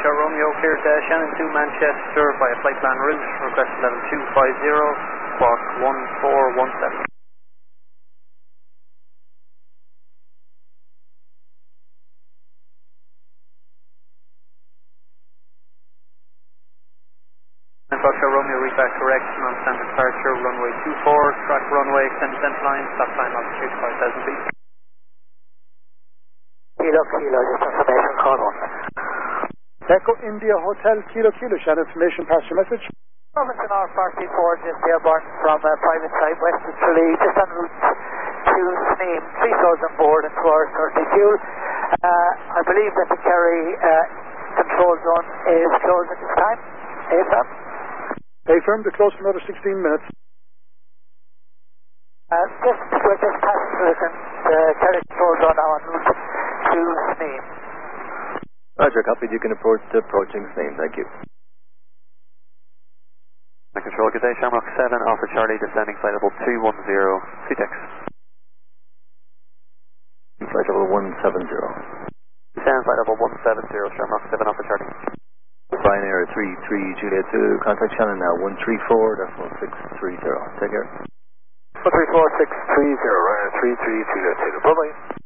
Foxtrot Romeo, clear to Shannon to Manchester via flight plan route, request level 250, squawk 1417. Foxtrot Romeo, read back correct, non-standard departure, runway 24, track runway, extend descent line, stop time altitude 5,000 feet. Kilo, just information, call 1. Echo India Hotel, Kilo, Shannon, information, pass your message. Robinson R44, just airborne from private site, west of Tralee, just en route to Sneem, 3 souls on board and 2 hours 30 fuel. I believe that the Kerry control zone is closed at this time. AFM? Affirm, to close for another 16 minutes. We're just passing through the Kerry control zone now en route to Sneem. Roger, copied. You can approach Sneem. Thank you. Control, good day. Shamrock 7, Alpha Charlie, descending flight level 210, CTEX. Flight level 170. Descend flight level 170, Shamrock 7, Alpha Charlie. Ryanair 33 Juliet 2, contact Shannon now, 134.630. Take care. 134.630, Ryanair 33 Juliet 2. Bye-bye.